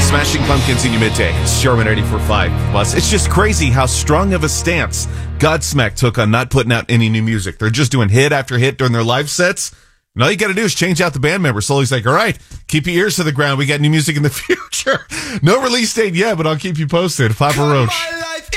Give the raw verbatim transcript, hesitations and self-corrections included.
Smashing Pumpkins in your midday. It's Sherman eighty-four point five Plus. It's just crazy how strong of a stance Godsmack took on not putting out any new music. They're just doing hit after hit during their live sets. And all you got to do is change out the band members. So he's like, all right, keep your ears to the ground. We got new music in the future. No release date yet, but I'll keep you posted. Papa Roach.